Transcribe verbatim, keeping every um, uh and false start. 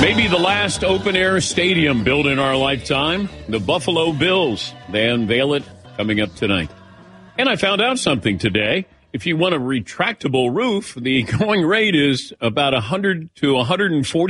Maybe the last open-air stadium built in our lifetime, the Buffalo Bills. They unveil it coming up tonight. And I found out something today. If you want a retractable roof, the going rate is about one hundred to one hundred forty